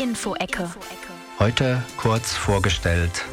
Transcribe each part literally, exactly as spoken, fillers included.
Info-Ecke. Heute kurz vorgestellt.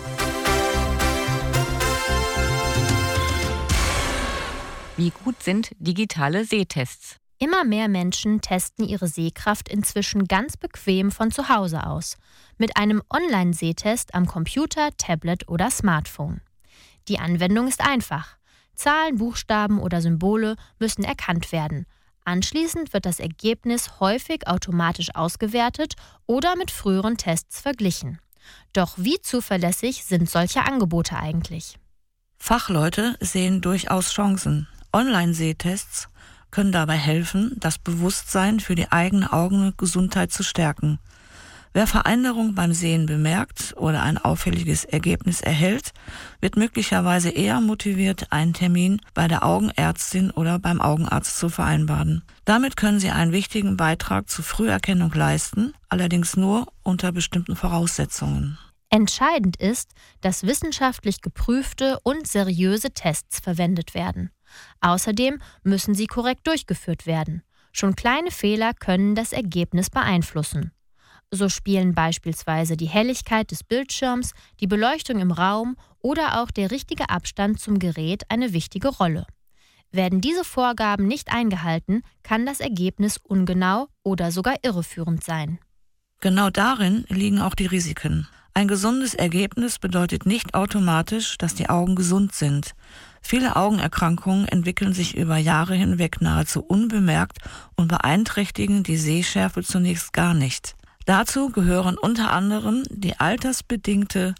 Wie gut sind digitale Sehtests? Immer mehr Menschen testen ihre Sehkraft inzwischen ganz bequem von zu Hause aus. Mit einem Online-Sehtest am Computer, Tablet oder Smartphone. Die Anwendung ist einfach. Zahlen, Buchstaben oder Symbole müssen erkannt werden. Anschließend wird das Ergebnis häufig automatisch ausgewertet oder mit früheren Tests verglichen. Doch wie zuverlässig sind solche Angebote eigentlich? Fachleute sehen durchaus Chancen. Online-Sehtests können dabei helfen, das Bewusstsein für die eigene Augengesundheit zu stärken. Wer Veränderungen beim Sehen bemerkt oder ein auffälliges Ergebnis erhält, wird möglicherweise eher motiviert, einen Termin bei der Augenärztin oder beim Augenarzt zu vereinbaren. Damit können Sie einen wichtigen Beitrag zur Früherkennung leisten, allerdings nur unter bestimmten Voraussetzungen. Entscheidend ist, dass wissenschaftlich geprüfte und seriöse Tests verwendet werden. Außerdem müssen sie korrekt durchgeführt werden. Schon kleine Fehler können das Ergebnis beeinflussen. So spielen beispielsweise die Helligkeit des Bildschirms, die Beleuchtung im Raum oder auch der richtige Abstand zum Gerät eine wichtige Rolle. Werden diese Vorgaben nicht eingehalten, kann das Ergebnis ungenau oder sogar irreführend sein. Genau darin liegen auch die Risiken. Ein gesundes Ergebnis bedeutet nicht automatisch, dass die Augen gesund sind. Viele Augenerkrankungen entwickeln sich über Jahre hinweg nahezu unbemerkt und beeinträchtigen die Sehschärfe zunächst gar nicht. Dazu gehören unter anderem die altersbedingte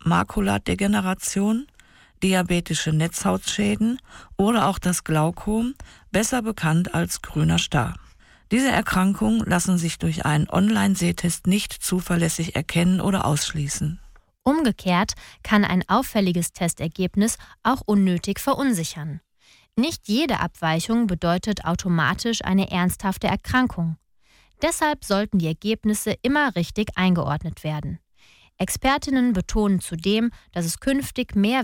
Makuladegeneration, diabetische Netzhautschäden oder auch das Glaukom, besser bekannt als grüner Star. Diese Erkrankungen lassen sich durch einen Online-Sehtest nicht zuverlässig erkennen oder ausschließen. Umgekehrt kann ein auffälliges Testergebnis auch unnötig verunsichern. Nicht jede Abweichung bedeutet automatisch eine ernsthafte Erkrankung. Deshalb sollten die Ergebnisse immer richtig eingeordnet werden. Expertinnen betonen zudem, dass es künftig mehr